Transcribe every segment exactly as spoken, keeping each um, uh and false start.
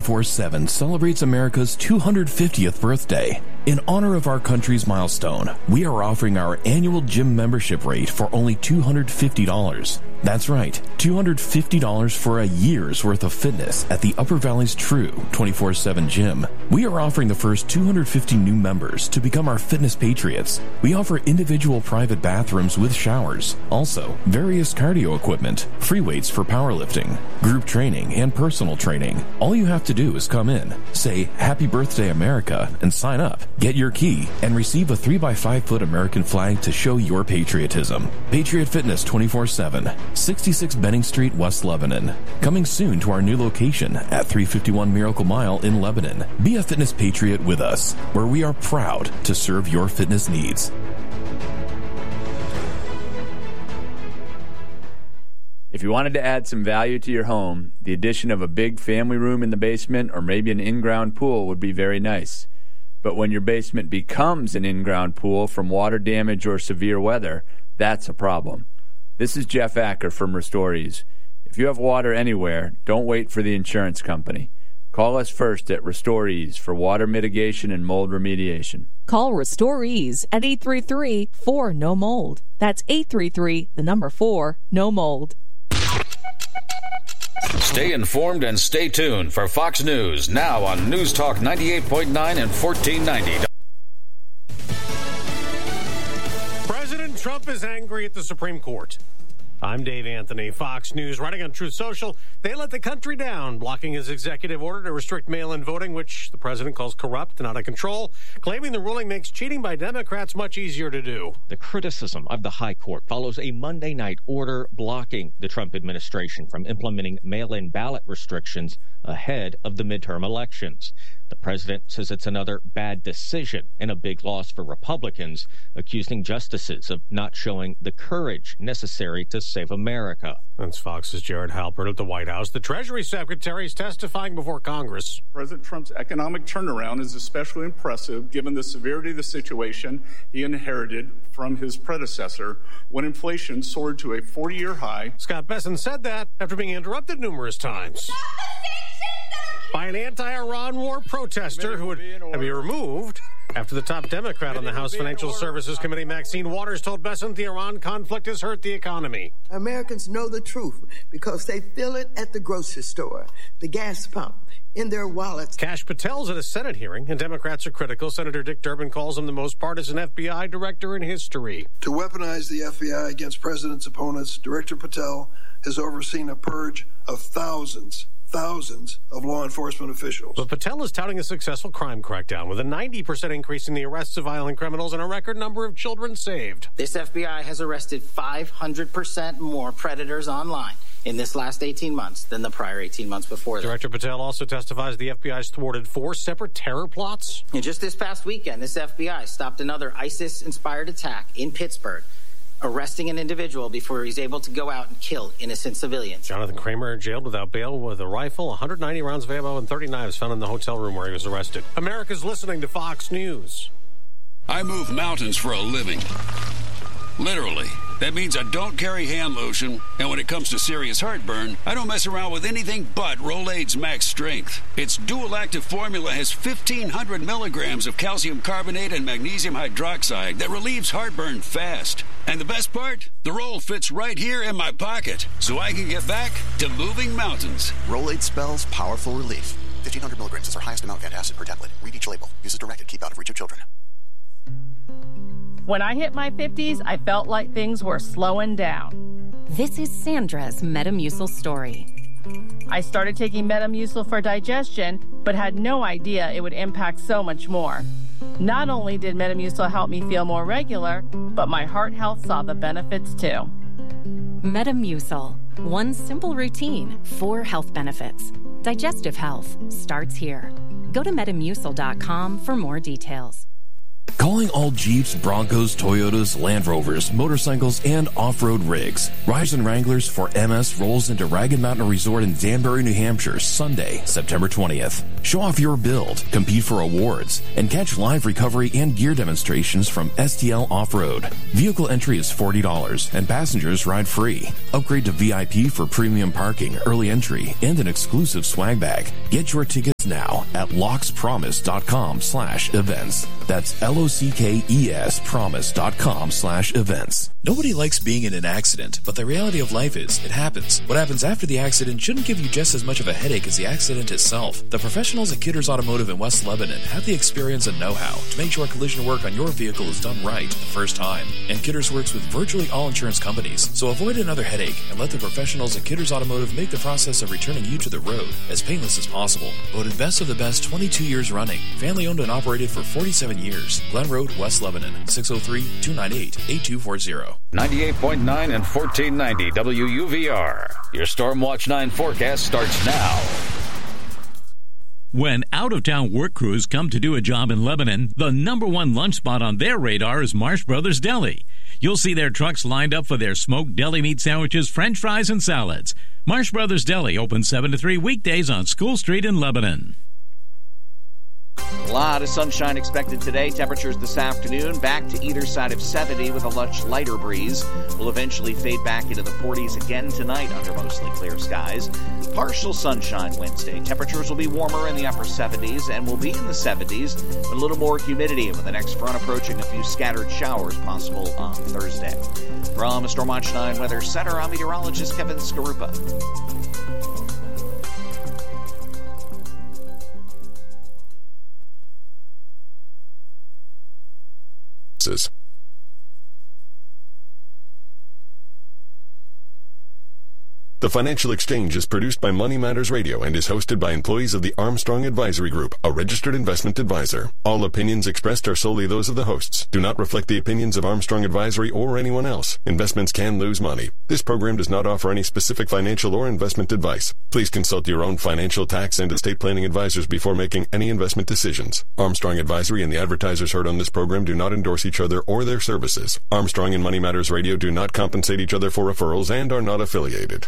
four seven celebrates America's two hundred fiftieth birthday. In honor of our country's milestone, we are offering our annual gym membership rate for only two hundred fifty dollars. That's right, two hundred fifty dollars for a year's worth of fitness at the Upper Valley's true twenty-four seven gym. We are offering the first two hundred fifty new members to become our fitness patriots. We offer individual private bathrooms with showers, also various cardio equipment, free weights for powerlifting, group training, and personal training. All you have to do is come in, say Happy Birthday America, and sign up. Get your key and receive a three by five foot American flag to show your patriotism. Patriot Fitness twenty-four seven, sixty-six Benning Street, West Lebanon. Coming soon to our new location at three fifty-one Miracle Mile in Lebanon. Be a fitness patriot with us, where we are proud to serve your fitness needs. If you wanted to add some value to your home, the addition of a big family room in the basement or maybe an in-ground pool would be very nice. But when your basement becomes an in-ground pool from water damage or severe weather, that's a problem. This is Jeff Acker from RestoreEase. If you have water anywhere, don't wait for the insurance company. Call us first at RestoreEase for water mitigation and mold remediation. Call RestoreEase at eight three three, four, N O mold. That's eight three three, the number four, no mold. Stay informed and stay tuned for Fox News, now on News Talk ninety-eight point nine and fourteen ninety. President Trump is angry at the Supreme Court. I'm Dave Anthony, Fox News. Writing on Truth Social, they let the country down, blocking his executive order to restrict mail-in voting, which the president calls corrupt and out of control, claiming the ruling makes cheating by Democrats much easier to do. The criticism of the high court follows a Monday night order blocking the Trump administration from implementing mail-in ballot restrictions ahead of the midterm elections. The president says it's another bad decision and a big loss for Republicans, accusing justices of not showing the courage necessary to save America. That's Fox's Jared Halpert at the White House. The Treasury Secretary is testifying before Congress. President Trump's economic turnaround is especially impressive given the severity of the situation he inherited from his predecessor when inflation soared to a forty-year high. Scott Bessent said that after being interrupted numerous times by an anti-Iran war protester who would be removed after the top Democrat on the House Financial Services Committee, Maxine Waters, told Bessent the Iran conflict has hurt the economy. Americans know the truth because they feel it at the grocery store, the gas pump, in their wallets. Kash Patel's at a Senate hearing, and Democrats are critical. Senator Dick Durbin calls him the most partisan F B I director in history. To weaponize the F B I against president's opponents, Director Patel has overseen a purge of thousands thousands of law enforcement officials. But Patel is touting a successful crime crackdown with a ninety percent increase in the arrests of violent criminals and a record number of children saved. This F B I has arrested five hundred percent more predators online in this last eighteen months than the prior eighteen months before that. Director Patel also testifies the F B I's thwarted four separate terror plots. And just this past weekend, this F B I stopped another ISIS-inspired attack in Pittsburgh, arresting an individual before he's able to go out and kill innocent civilians. Jonathan Kramer jailed without bail with a rifle, one hundred ninety rounds of ammo, and thirty knives found in the hotel room where he was arrested. America's listening to Fox News. I move mountains for a living. Literally. That means I don't carry hand lotion, and when it comes to serious heartburn, I don't mess around with anything but Rolaids Max Strength. Its dual-active formula has fifteen hundred milligrams of calcium carbonate and magnesium hydroxide that relieves heartburn fast. And the best part? The roll fits right here in my pocket, so I can get back to moving mountains. Rolaids spells powerful relief. fifteen hundred milligrams is our highest amount of antacid per tablet. Read each label. Use as directed. Keep out of reach of children. When I hit my fifties, I felt like things were slowing down. This is Sandra's Metamucil story. I started taking Metamucil for digestion, but had no idea it would impact so much more. Not only did Metamucil help me feel more regular, but my heart health saw the benefits too. Metamucil. One simple routine, four health benefits. Digestive health starts here. Go to Metamucil dot com for more details. Calling all Jeeps, Broncos, Toyotas, Land Rovers, motorcycles, and off-road rigs. Rise and Wranglers for M S rolls into Ragged Mountain Resort in Danbury, New Hampshire, Sunday, September twentieth. Show off your build, compete for awards, and catch live recovery and gear demonstrations from S T L Off-Road. Vehicle entry is forty dollars, and passengers ride free. Upgrade to V I P for premium parking, early entry, and an exclusive swag bag. Get your tickets starts now at lockspromise.com slash events. That's L-O-C-K-E-S promise.com slash events. Nobody likes being in an accident, but the reality of life is, it happens. What happens after the accident shouldn't give you just as much of a headache as the accident itself. The professionals at Kidders Automotive in West Lebanon have the experience and know-how to make sure collision work on your vehicle is done right the first time. And Kidders works with virtually all insurance companies, so avoid another headache and let the professionals at Kidders Automotive make the process of returning you to the road as painless as possible. Voted best of the best twenty-two years running. Family owned and operated for forty-seven years. Glen Road, West Lebanon, six oh three, two nine eight, eight two four zero. ninety-eight point nine and fourteen ninety W U V R. Your Stormwatch nine forecast starts now. When out-of-town work crews come to do a job in Lebanon, the number one lunch spot on their radar is Marsh Brothers Deli. You'll see their trucks lined up for their smoked deli meat sandwiches, french fries, and salads. Marsh Brothers Deli opens seven to three weekdays on School Street in Lebanon. A lot of sunshine expected today. Temperatures this afternoon back to either side of seventy with a much lighter breeze. Will eventually fade back into the forties again tonight under mostly clear skies. Partial sunshine Wednesday. Temperatures will be warmer in the upper seventies and will be in the seventies with a little more humidity with the next front approaching a few scattered showers possible on Thursday. From Stormwatch nine Weather Center, I'm meteorologist Kevin Skarupa. The Financial Exchange is produced by Money Matters Radio and is hosted by employees of the Armstrong Advisory Group, a registered investment advisor. All opinions expressed are solely those of the hosts, do not reflect the opinions of Armstrong Advisory or anyone else. Investments can lose money. This program does not offer any specific financial or investment advice. Please consult your own financial, tax, and estate planning advisors before making any investment decisions. Armstrong Advisory and the advertisers heard on this program do not endorse each other or their services. Armstrong and Money Matters Radio do not compensate each other for referrals and are not affiliated.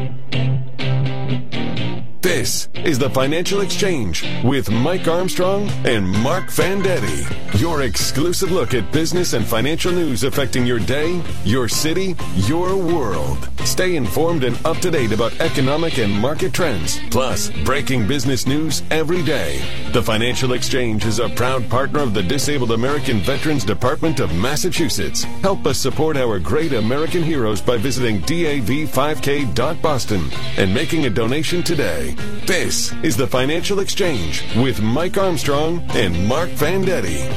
This is the Financial Exchange with Mike Armstrong and Mark Fandetti. Your exclusive look at business and financial news affecting your day, your city, your world. Stay informed and up to date about economic and market trends, plus breaking business news every day. The Financial Exchange is a proud partner of the Disabled American Veterans Department of Massachusetts. Help us support our great American heroes by visiting D A V five K dot Boston and making a donation today. This is the Financial Exchange with Mike Armstrong and Mark Fandetti.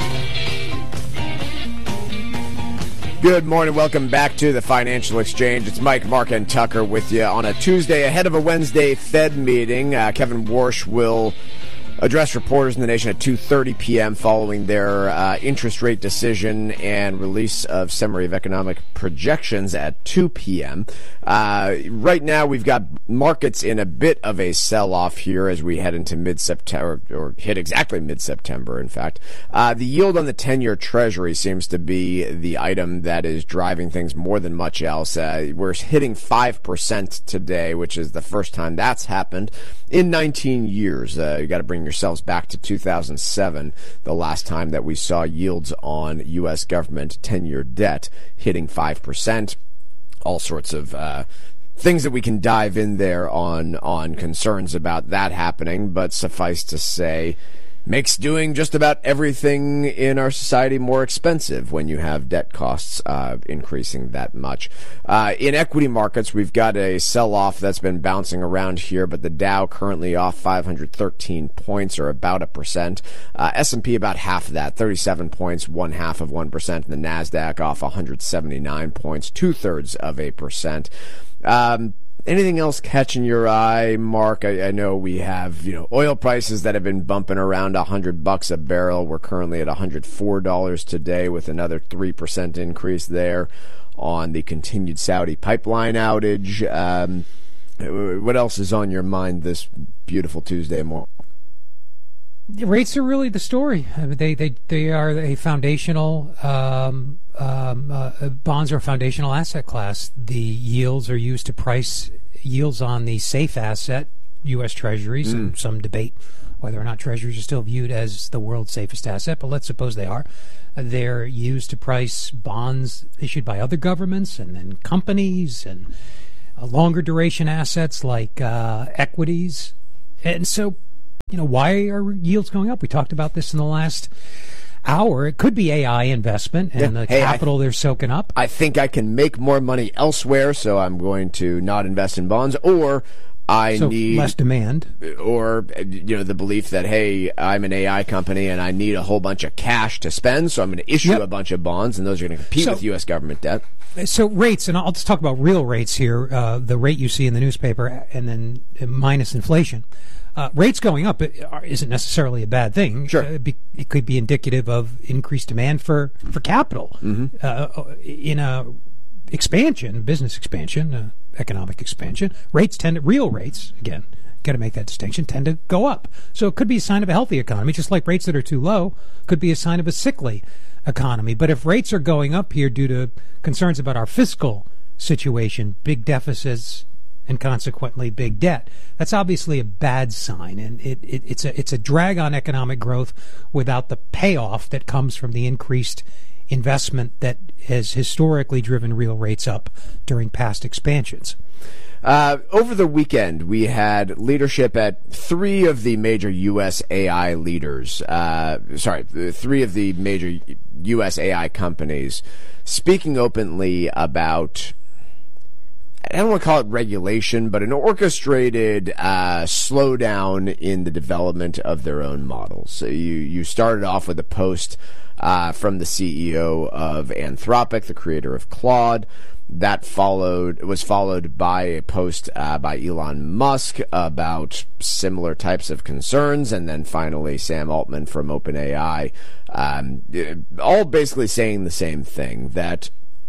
Good morning. Welcome back to the Financial Exchange. It's Mike, Mark, and Tucker with you on a Tuesday ahead of a Wednesday Fed meeting. Uh, Kevin Warsh will address reporters in the nation at two thirty p.m. following their uh, interest rate decision and release of summary of economic projections at two p.m. Uh, right now, we've got markets in a bit of a sell-off here as we head into mid-September, or hit exactly mid-September, in fact. Uh, the yield on the ten-year Treasury seems to be the item that is driving things more than much else. Uh, we're hitting five percent today, which is the first time that's happened in nineteen years. Uh, you got to bring yourselves back to two thousand seven, the last time that we saw yields on U S government ten-year debt hitting five percent. All sorts of uh, things that we can dive in there on on concerns about that happening, but suffice to say, makes doing just about everything in our society more expensive when you have debt costs uh, increasing that much. Uh, in equity markets, we've got a sell-off that's been bouncing around here, but the Dow currently off five hundred thirteen points, or about a percent. Uh, S and P about half of that, thirty-seven points, one half of one percent. And the NASDAQ off one hundred seventy-nine points, two-thirds of a percent. Um, Anything else catching your eye, Mark? I, I know we have, you know, oil prices that have been bumping around a hundred bucks a barrel. We're currently at one hundred four dollars today, with another three percent increase there on the continued Saudi pipeline outage. Um, what else is on your mind this beautiful Tuesday morning? Rates are really the story. I mean, they they they are a foundational. Um, um, uh, bonds are a foundational asset class. The yields are used to price yields on the safe asset, U S Treasuries, mm. and some debate whether or not Treasuries are still viewed as the world's safest asset. But let's suppose they are. They're used to price bonds issued by other governments and then companies and uh, longer duration assets like uh, equities, and so. you know, why are yields going up? We talked about this in the last hour. It could be A I investment and yeah. the hey, capital I, they're soaking up. I think I can make more money elsewhere, so I'm going to not invest in bonds, or I so need less demand, or you know the belief that hey, I'm an A I company and I need a whole bunch of cash to spend, so I'm going to issue yep. a bunch of bonds, and those are going to compete so, with U S government debt. So rates, and I'll just talk about real rates here. Uh, the rate you see in the newspaper, and then minus inflation. Uh, rates going up isn't necessarily a bad thing. Sure, uh, be, it could be indicative of increased demand for for capital mm-hmm. uh, in a expansion, business expansion. Uh, economic expansion. Rates tend to, real rates, again, got to make that distinction, tend to go up. So it could be a sign of a healthy economy, just like rates that are too low could be a sign of a sickly economy. But if rates are going up here due to concerns about our fiscal situation, big deficits, and consequently big debt, that's obviously a bad sign. And it, it, it's a it's a drag on economic growth without the payoff that comes from the increased investment that has historically driven real rates up during past expansions. Uh, over the weekend, we had leadership at three of the major U S A I leaders, uh, sorry, three of the major U S A I companies speaking openly about, I don't want to call it regulation, but an orchestrated uh, slowdown in the development of their own models. So you, you started off with a post Uh, from the C E O of Anthropic, the creator of Claude. That followed was followed by a post uh, by Elon Musk about similar types of concerns, and then finally Sam Altman from OpenAI, um, all basically saying the same thing, that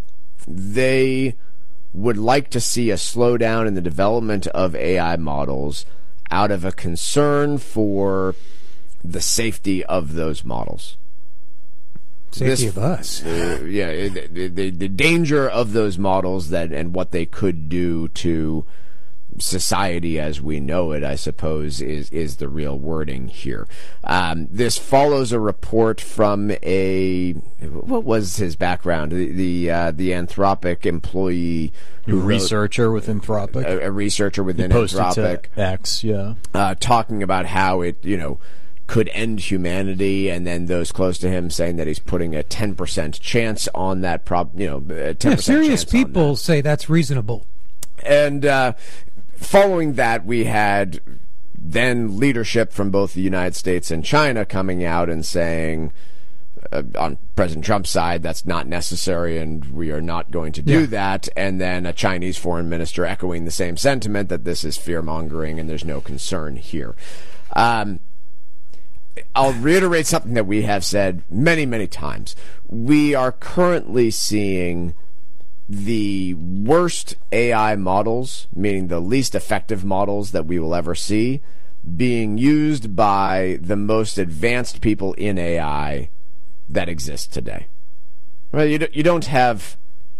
they would like to see a slowdown in the development of A I models out of a concern for the safety of those models. Safety this, of us. Uh, yeah, the, the, the danger of those models that and what they could do to society as we know it, I suppose, is is the real wording here. Um, this follows a report from a, what was his background? The the, uh, the Anthropic employee, who a researcher wrote, with Anthropic, a, a researcher within he posted Anthropic, to X, yeah, uh, talking about how it, you know, could end humanity, and then those close to him saying that he's putting a ten percent chance on that. Prob, you know, a ten percent yeah, serious chance people on that. say that's reasonable. And uh, following that, we had then leadership from both the United States and China coming out and saying, uh, on President Trump's side, that's not necessary and we are not going to do yeah. that. And then a Chinese foreign minister echoing the same sentiment that this is fear-mongering and there's no concern here. Um, I'll reiterate something that we have said many, many times. We are currently seeing the worst A I models, meaning the least effective models that we will ever see, being used by the most advanced people in A I that exist today. Right? You don't, you don't have,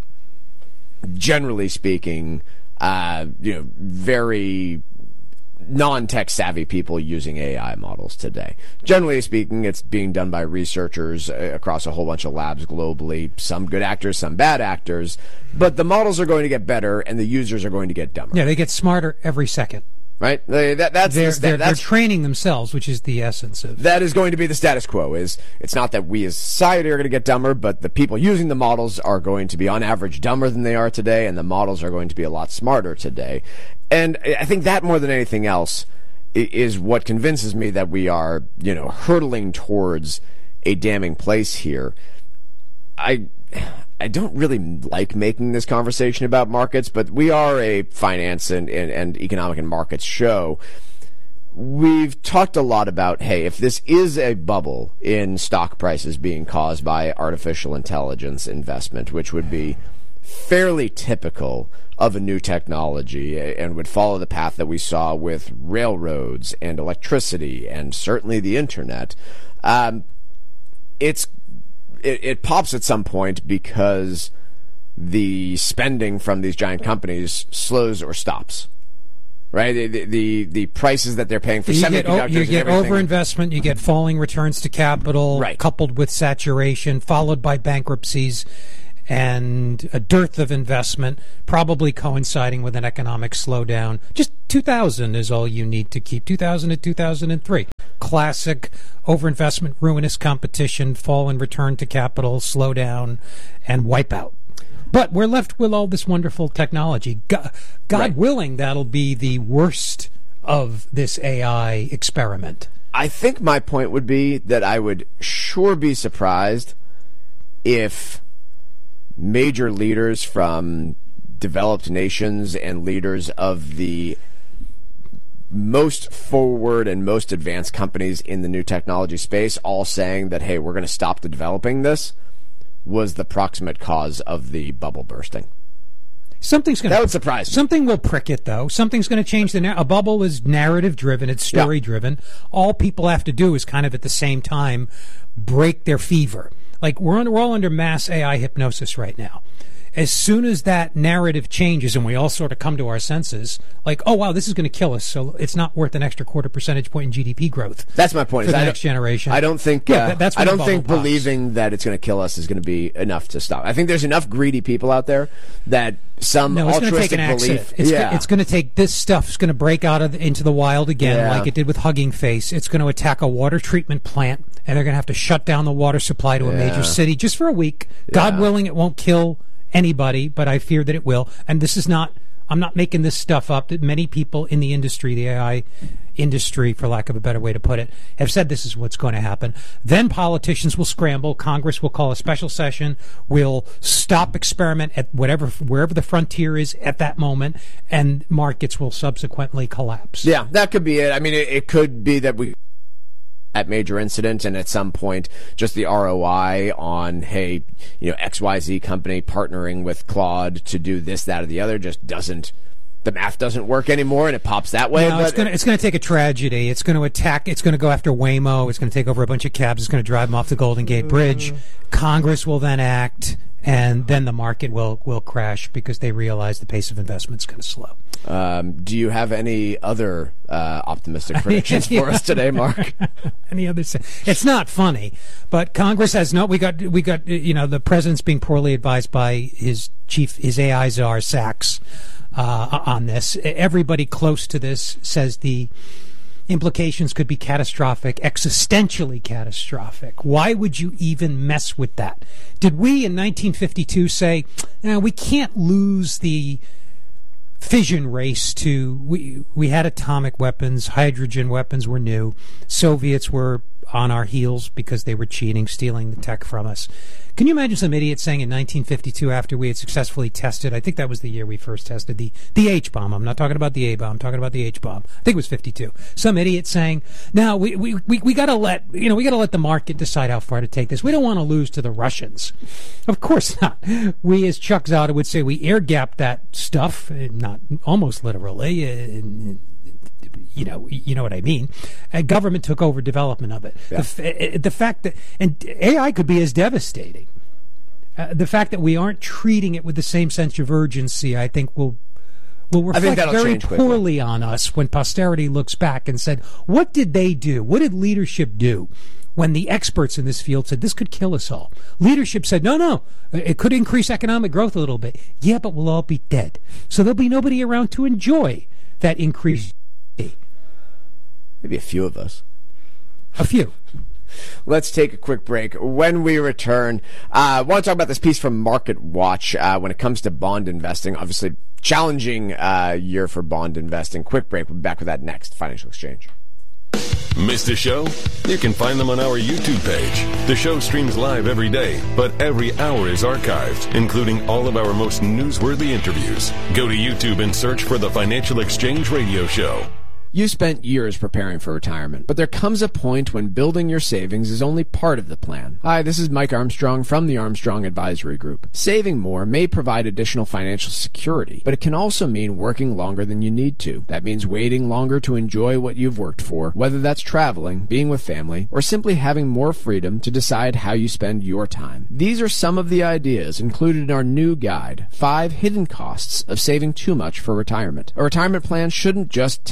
generally speaking, uh, you know, very non-tech savvy people using A I models today. Generally speaking, it's being done by researchers across a whole bunch of labs globally, some good actors, some bad actors, but the models are going to get better and the users are going to get dumber. Yeah, they get smarter every second. Right? That, that's they're, the, they're, that's, they're training themselves, which is the essence of... That is going to be the status quo. Is It's not that we as society are going to get dumber, but the people using the models are going to be on average dumber than they are today, and the models are going to be a lot smarter today. And I think that more than anything else is what convinces me that we are, you know, hurtling towards a damning place here. I... I don't really like making this conversation about markets, but we are a finance and, and, and economic and markets show. We've talked a lot about, hey, if this is a bubble in stock prices being caused by artificial intelligence investment, which would be fairly typical of a new technology and would follow the path that we saw with railroads and electricity and certainly the internet, um, it's It, it pops at some point because the spending from these giant companies slows or stops, right? The the, the prices that they're paying for you semiconductors, get, you get overinvestment, you get falling returns to capital, right, coupled with saturation, followed by bankruptcies and a dearth of investment, probably coinciding with an economic slowdown. Just two thousand is all you need to keep, two thousand to two thousand three. classic overinvestment, ruinous competition, fall and return to capital, slow down, and wipe out. But we're left with all this wonderful technology. God, God right. willing, that'll be the worst of this A I experiment. I think my point would be that I would sure be surprised if major leaders from developed nations and leaders of the most forward and most advanced companies in the new technology space all saying that, hey, we're going to stop the developing this, was the proximate cause of the bubble bursting. Something's going that would surprise me. Something will prick it, though. Something's going to change the narrative. A bubble is narrative-driven. It's story-driven. Yeah. All people have to do is kind of at the same time break their fever. Like, we're, on, we're all under mass A I hypnosis right now. As soon as that narrative changes and we all sort of come to our senses, like, oh, wow, this is going to kill us, so it's not worth an extra quarter percentage point in G D P growth. That's my point. For the I next generation. I don't think, yeah, uh, that, that's I don't think pops. believing that it's going to kill us is going to be enough to stop. I think there's enough greedy people out there that some no, it's altruistic gonna take an belief. It's, yeah. go, it's going to take this stuff's going to break out of the, into the wild again, yeah. like it did with Hugging Face. It's going to attack a water treatment plant, and they're going to have to shut down the water supply to a yeah. major city just for a week. Yeah. God willing, it won't kill anybody, but I fear that it will. And this is not, I'm not making this stuff up. That many people in the industry, the A I industry, for lack of a better way to put it, have said this is what's going to happen. Then politicians will scramble. Congress will call a special session. We'll stop experiment at whatever, wherever the frontier is at that moment, and markets will subsequently collapse. Yeah, that could be it. I mean, it, it could be that we at major incident, and at some point just the R O I on, hey, you know, X Y Z company partnering with Claude to do this, that, or the other just doesn't, the math doesn't work anymore, and it pops that way. No, but it's going to it's going to take a tragedy. It's going to attack. It's going to go after Waymo. It's going to take over a bunch of cabs. It's going to drive them off the Golden Gate Bridge. Congress will then act, and then the market will will crash because they realize the pace of investment is going to slow. Um, do you have any other uh, optimistic predictions for us today, Mark? Any other? It's not funny, but Congress has no. We got we got you know the president's being poorly advised by his chief, his A I czar Sachs, uh, on this. Everybody close to this says the implications could be catastrophic, existentially catastrophic. Why would you even mess with that? Did we in nineteen fifty-two say, eh, we can't lose the fission race to, we we had atomic weapons, hydrogen weapons were new, Soviets were on our heels because they were cheating, stealing the tech from us. Can you imagine some idiot saying in nineteen fifty-two, after we had successfully tested, I think that was the year we first tested the, the H-bomb. I'm not talking about the A-bomb. I'm talking about the H-bomb. I think it was fifty-two. Some idiot saying, now we, we, we, we got to let, you know, we got to let the market decide how far to take this. We don't want to lose to the Russians. Of course not. We, as Chuck Zada would say, we air-gapped that stuff, not almost literally, uh, you know, you know what I mean. And government took over development of it. Yeah. The, the fact that, and A I could be as devastating. Uh, the fact that we aren't treating it with the same sense of urgency, I think, will will reflect very poorly on us when posterity looks back and said, "What did they do? What did leadership do?" When the experts in this field said this could kill us all, leadership said, "No, no, it could increase economic growth a little bit." Yeah, but we'll all be dead, so there'll be nobody around to enjoy that increase. Maybe a few of us. A few. Let's take a quick break. When we return, I uh, want to talk about this piece from Market Watch uh, when it comes to bond investing. Obviously, challenging uh, year for bond investing. Quick break. We'll be back with that next. Financial Exchange. Missed a show? You can find them on our YouTube page. The show streams live every day, but every hour is archived, including all of our most newsworthy interviews. Go to YouTube and search for the Financial Exchange Radio Show. You spent years preparing for retirement, but there comes a point when building your savings is only part of the plan. Hi, this is Mike Armstrong from the Armstrong Advisory Group. Saving more may provide additional financial security, but it can also mean working longer than you need to. That means waiting longer to enjoy what you've worked for, whether that's traveling, being with family, or simply having more freedom to decide how you spend your time. These are some of the ideas included in our new guide, Five Hidden Costs of Saving Too Much for Retirement. A retirement plan shouldn't just tell you how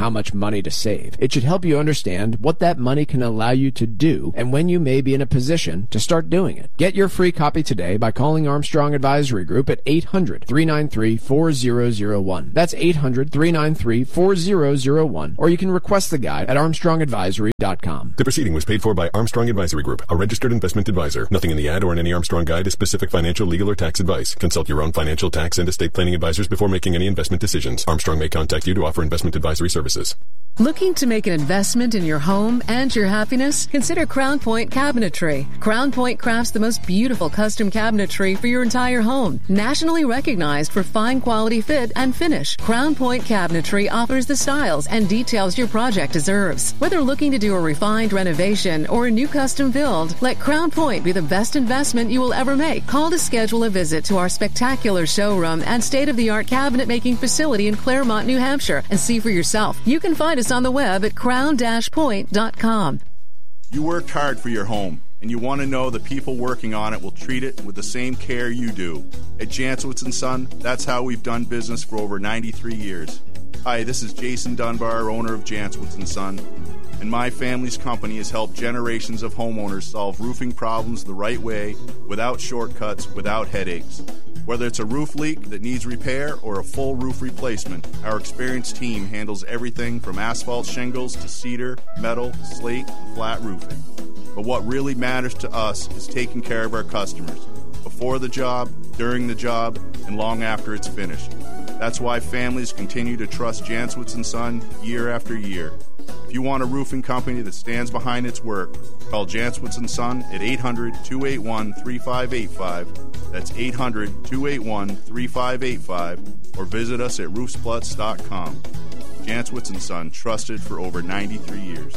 how much money to save. It should help you understand what that money can allow you to do and when you may be in a position to start doing it. Get your free copy today by calling Armstrong Advisory Group at eight hundred, three nine three, four zero zero one. That's eight hundred, three nine three, four zero zero one. Or you can request the guide at armstrong advisory dot com. The proceeding was paid for by Armstrong Advisory Group, a registered investment advisor. Nothing in the ad or in any Armstrong guide is specific financial, legal, or tax advice. Consult your own financial, tax, and estate planning advisors before making any investment decisions. Armstrong may contact you to offer investment advisory services. Looking to make an investment in your home and your happiness? Consider Crown Point Cabinetry. Crown Point crafts the most beautiful custom cabinetry for your entire home. Nationally recognized for fine quality fit and finish, Crown Point Cabinetry offers the styles and details your project deserves. Whether looking to do a refined renovation or a new custom build, let Crown Point be the best investment you will ever make. Call to schedule a visit to our spectacular showroom and state-of-the-art cabinet making facility in Claremont, New Hampshire, and see for yourself. You can find us on the web at crown dash point dot com. You worked hard for your home, and you want to know the people working on it will treat it with the same care you do. At Jancewitz and Son, that's how we've done business for over ninety-three years. Hi, this is Jason Dunbar, owner of Jancewitz and Son, and my family's company has helped generations of homeowners solve roofing problems the right way, without shortcuts, without headaches. Whether it's a roof leak that needs repair or a full roof replacement, our experienced team handles everything from asphalt shingles to cedar, metal, slate, and flat roofing. But what really matters to us is taking care of our customers, before the job, during the job, and long after it's finished. That's why families continue to trust Jancewitz and Son year after year. If you want a roofing company that stands behind its work, call Jancewitz and Son at eight hundred, two eight one, three five eight five. That's eight hundred, two eight one, three five eight five. Or visit us at roofspluts dot com. Jancewitz and Son, trusted for over ninety-three years.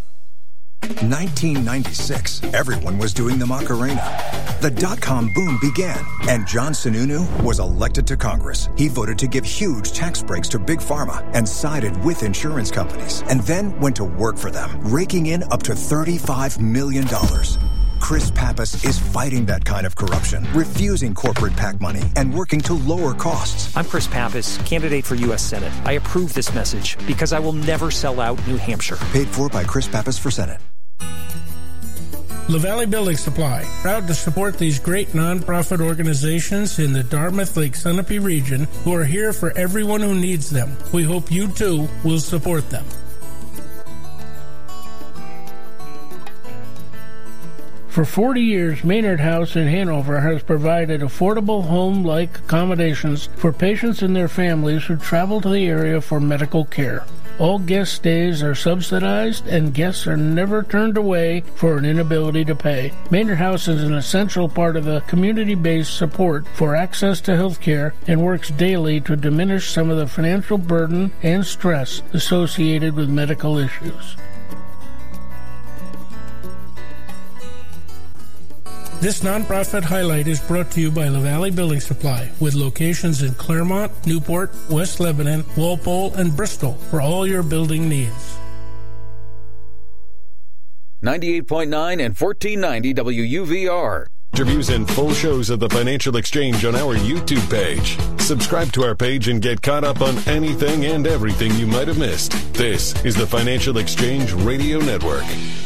nineteen ninety-six, everyone was doing the Macarena. The dot-com boom began, and John Sununu was elected to Congress. He voted to give huge tax breaks to Big Pharma and sided with insurance companies, and then went to work for them, raking in up to thirty-five million dollars. Chris Pappas is fighting that kind of corruption, refusing corporate PAC money, and working to lower costs. I'm Chris Pappas, candidate for U S Senate. I approve this message because I will never sell out New Hampshire. Paid for by Chris Pappas for Senate. LaValle Building Supply, proud to support these great nonprofit organizations in the Dartmouth Lake Sunapee region who are here for everyone who needs them. We hope you too will support them. For forty years, Maynard House in Hanover has provided affordable home-like accommodations for patients and their families who travel to the area for medical care. All guest stays are subsidized, and guests are never turned away for an inability to pay. Maynard House is an essential part of the community-based support for access to health care and works daily to diminish some of the financial burden and stress associated with medical issues. This nonprofit highlight is brought to you by LaValle Building Supply, with locations in Claremont, Newport, West Lebanon, Walpole, and Bristol for all your building needs. ninety-eight point nine and fourteen ninety W U V R. Interviews and full shows of the Financial Exchange on our YouTube page. Subscribe to our page and get caught up on anything and everything you might have missed. This is the Financial Exchange Radio Network.